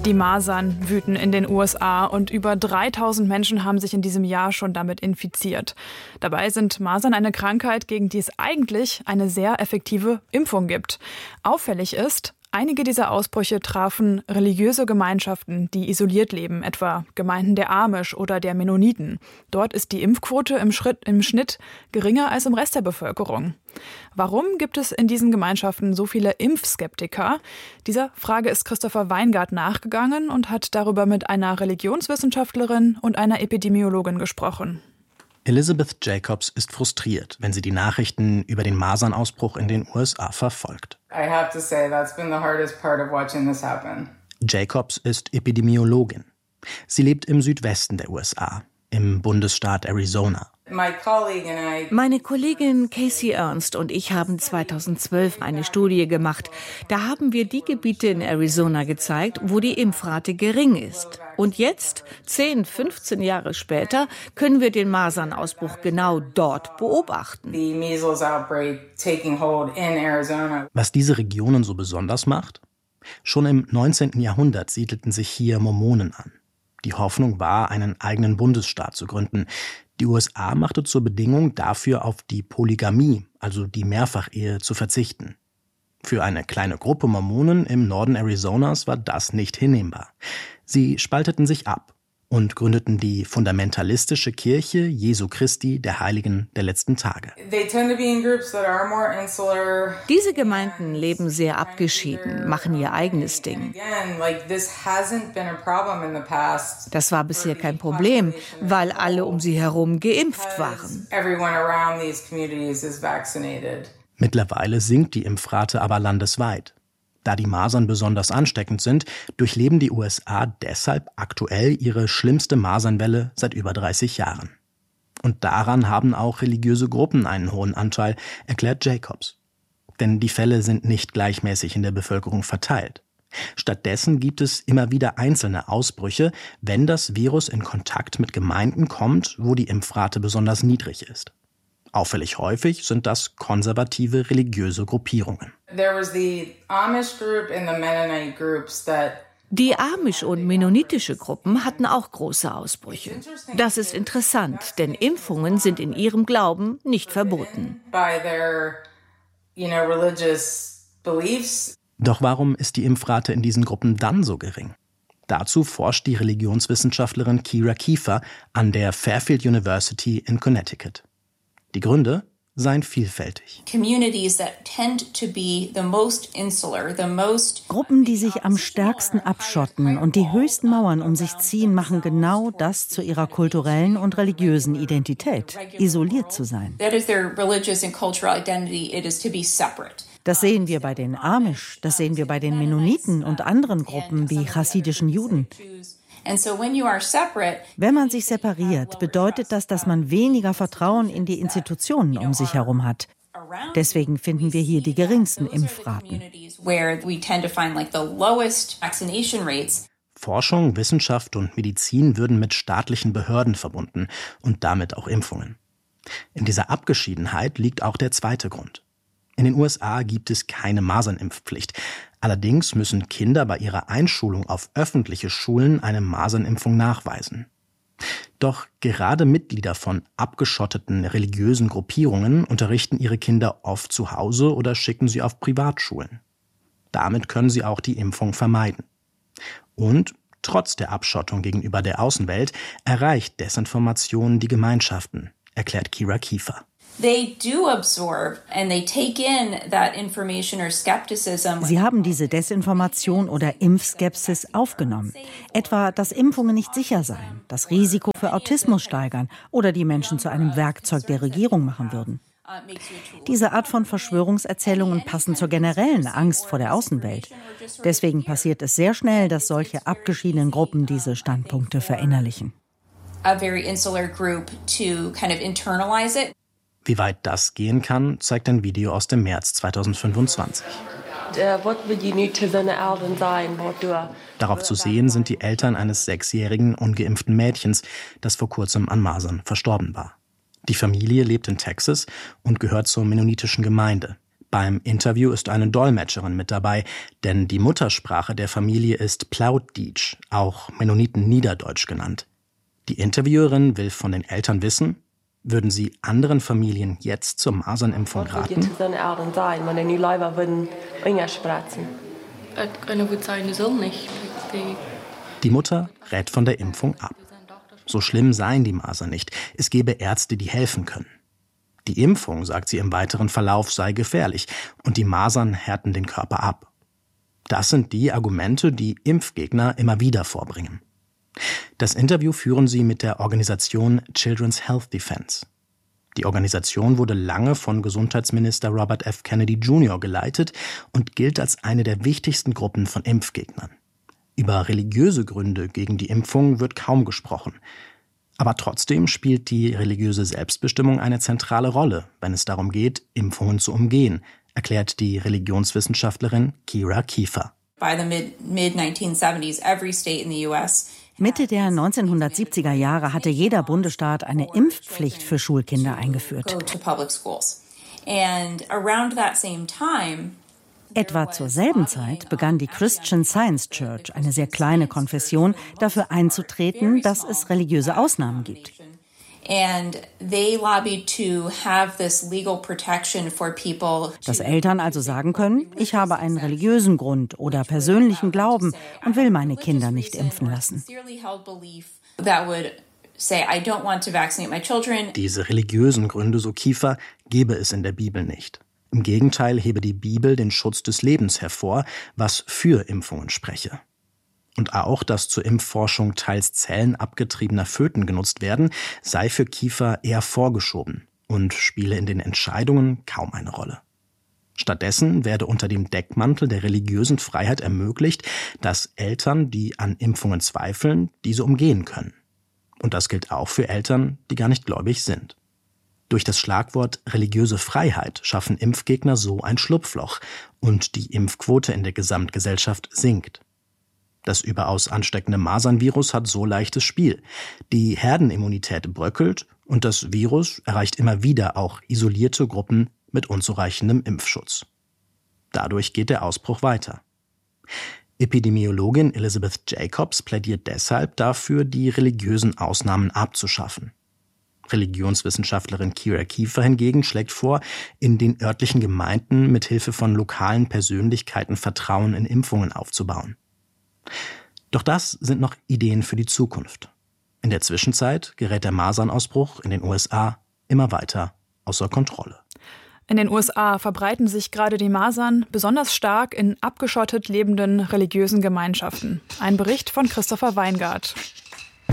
Die Masern wüten in den USA und über 3000 Menschen haben sich in diesem Jahr schon damit infiziert. Dabei sind Masern eine Krankheit, gegen die es eigentlich eine sehr effektive Impfung gibt. Auffällig ist, einige dieser Ausbrüche trafen religiöse Gemeinschaften, die isoliert leben, etwa Gemeinden der Amish oder der Mennoniten. Dort ist die Impfquote im Schnitt geringer als im Rest der Bevölkerung. Warum gibt es in diesen Gemeinschaften so viele Impfskeptiker? Dieser Frage ist Christopher Weingart nachgegangen und hat darüber mit einer Religionswissenschaftlerin und einer Epidemiologin gesprochen. Elizabeth Jacobs ist frustriert, wenn sie die Nachrichten über den Masernausbruch in den USA verfolgt. Jacobs ist Epidemiologin. Sie lebt im Südwesten der USA, im Bundesstaat Arizona. Meine Kollegin Casey Ernst und ich haben 2012 eine Studie gemacht. Da haben wir die Gebiete in Arizona gezeigt, wo die Impfrate gering ist. Und jetzt, 10, 15 Jahre später, können wir den Masernausbruch genau dort beobachten. Was diese Regionen so besonders macht? Schon im 19. Jahrhundert siedelten sich hier Mormonen an. Die Hoffnung war, einen eigenen Bundesstaat zu gründen. Die USA machte zur Bedingung, dafür auf die Polygamie, also die Mehrfachehe, zu verzichten. Für eine kleine Gruppe Mormonen im Norden Arizonas war das nicht hinnehmbar. Sie spalteten sich ab und gründeten die fundamentalistische Kirche Jesu Christi der Heiligen der letzten Tage. Diese Gemeinden leben sehr abgeschieden, machen ihr eigenes Ding. Das war bisher kein Problem, weil alle um sie herum geimpft waren. Mittlerweile sinkt die Impfrate aber landesweit. Da die Masern besonders ansteckend sind, durchleben die USA deshalb aktuell ihre schlimmste Masernwelle seit über 30 Jahren. Und daran haben auch religiöse Gruppen einen hohen Anteil, erklärt Jacobs. Denn die Fälle sind nicht gleichmäßig in der Bevölkerung verteilt. Stattdessen gibt es immer wieder einzelne Ausbrüche, wenn das Virus in Kontakt mit Gemeinden kommt, wo die Impfrate besonders niedrig ist. Auffällig häufig sind das konservative religiöse Gruppierungen. Die Amish- und mennonitische Gruppen hatten auch große Ausbrüche. Das ist interessant, denn Impfungen sind in ihrem Glauben nicht verboten. Doch warum ist die Impfrate in diesen Gruppen dann so gering? Dazu forscht die Religionswissenschaftlerin Kira Kiefer an der Fairfield University in Connecticut. Die Gründe seien vielfältig. Gruppen, die sich am stärksten abschotten und die höchsten Mauern um sich ziehen, machen genau das zu ihrer kulturellen und religiösen Identität, isoliert zu sein. Das sehen wir bei den Amish, das sehen wir bei den Mennoniten und anderen Gruppen wie chassidischen Juden. Wenn man sich separiert, bedeutet das, dass man weniger Vertrauen in die Institutionen um sich herum hat. Deswegen finden wir hier die geringsten Impfraten. Forschung, Wissenschaft und Medizin würden mit staatlichen Behörden verbunden und damit auch Impfungen. In dieser Abgeschiedenheit liegt auch der zweite Grund. In den USA gibt es keine Masernimpfpflicht. Allerdings müssen Kinder bei ihrer Einschulung auf öffentliche Schulen eine Masernimpfung nachweisen. Doch gerade Mitglieder von abgeschotteten religiösen Gruppierungen unterrichten ihre Kinder oft zu Hause oder schicken sie auf Privatschulen. Damit können sie auch die Impfung vermeiden. Und trotz der Abschottung gegenüber der Außenwelt erreicht Desinformation die Gemeinschaften, erklärt Kira Kiefer. Sie haben diese Desinformation oder Impfskepsis aufgenommen. Etwa, dass Impfungen nicht sicher seien, das Risiko für Autismus steigern oder die Menschen zu einem Werkzeug der Regierung machen würden. Diese Art von Verschwörungserzählungen passen zur generellen Angst vor der Außenwelt. Deswegen passiert es sehr schnell, dass solche abgeschiedenen Gruppen diese Standpunkte verinnerlichen. Wie weit das gehen kann, zeigt ein Video aus dem März 2025. Darauf zu sehen sind die Eltern eines 6-jährigen ungeimpften Mädchens, das vor kurzem an Masern verstorben war. Die Familie lebt in Texas und gehört zur mennonitischen Gemeinde. Beim Interview ist eine Dolmetscherin mit dabei, denn die Muttersprache der Familie ist Plautdietsch, auch Mennoniten-Niederdeutsch genannt. Die Interviewerin will von den Eltern wissen, würden sie anderen Familien jetzt zur Masernimpfung raten? Die Mutter rät von der Impfung ab. So schlimm seien die Masern nicht. Es gebe Ärzte, die helfen können. Die Impfung, sagt sie im weiteren Verlauf, sei gefährlich und die Masern härten den Körper ab. Das sind die Argumente, die Impfgegner immer wieder vorbringen. Das Interview führen sie mit der Organisation Children's Health Defense. Die Organisation wurde lange von Gesundheitsminister Robert F. Kennedy Jr. geleitet und gilt als eine der wichtigsten Gruppen von Impfgegnern. Über religiöse Gründe gegen die Impfung wird kaum gesprochen. Aber trotzdem spielt die religiöse Selbstbestimmung eine zentrale Rolle, wenn es darum geht, Impfungen zu umgehen, erklärt die Religionswissenschaftlerin Kira Kiefer. Mitte der 1970er Jahre hatte jeder Bundesstaat eine Impfpflicht für Schulkinder eingeführt. Etwa zur selben Zeit begann die Christian Science Church, eine sehr kleine Konfession, dafür einzutreten, dass es religiöse Ausnahmen gibt. Dass Eltern also sagen können, ich habe einen religiösen Grund oder persönlichen Glauben und will meine Kinder nicht impfen lassen. Diese religiösen Gründe, so Kiefer, gebe es in der Bibel nicht. Im Gegenteil hebe die Bibel den Schutz des Lebens hervor, was für Impfungen spreche. Und auch, dass zur Impfforschung teils Zellen abgetriebener Föten genutzt werden, sei für Kiefer eher vorgeschoben und spiele in den Entscheidungen kaum eine Rolle. Stattdessen werde unter dem Deckmantel der religiösen Freiheit ermöglicht, dass Eltern, die an Impfungen zweifeln, diese umgehen können. Und das gilt auch für Eltern, die gar nicht gläubig sind. Durch das Schlagwort religiöse Freiheit schaffen Impfgegner so ein Schlupfloch und die Impfquote in der Gesamtgesellschaft sinkt. Das überaus ansteckende Masernvirus hat so leichtes Spiel. Die Herdenimmunität bröckelt und das Virus erreicht immer wieder auch isolierte Gruppen mit unzureichendem Impfschutz. Dadurch geht der Ausbruch weiter. Epidemiologin Elizabeth Jacobs plädiert deshalb dafür, die religiösen Ausnahmen abzuschaffen. Religionswissenschaftlerin Kira Kiefer hingegen schlägt vor, in den örtlichen Gemeinden mit Hilfe von lokalen Persönlichkeiten Vertrauen in Impfungen aufzubauen. Doch das sind noch Ideen für die Zukunft. In der Zwischenzeit gerät der Masernausbruch in den USA immer weiter außer Kontrolle. In den USA verbreiten sich gerade die Masern besonders stark in abgeschottet lebenden religiösen Gemeinschaften. Ein Bericht von Christopher Weingart.